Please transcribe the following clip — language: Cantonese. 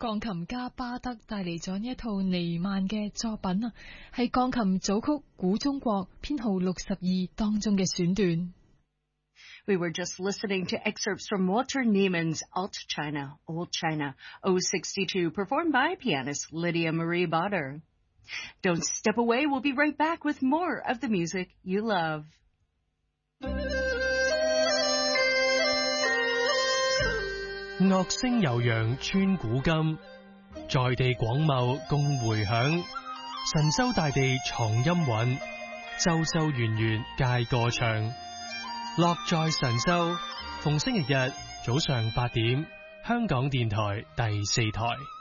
鋼琴家巴德帶嚟咗呢一套尼曼嘅作品啊，係鋼琴組曲古中國編號62當中嘅選段。 We were just listening to excerpts from Walter Niemann's Alt China, Old China, O62, performed by pianist Lydia Marie Botter. Don't step away, we'll be right back with more of the music you love. 樂聲悠揚穿古今，在地廣袤共迴響。神州大地藏音韻，州州圓圓皆歌唱。樂在神州，逢星期日早上8點，香港電台第4台。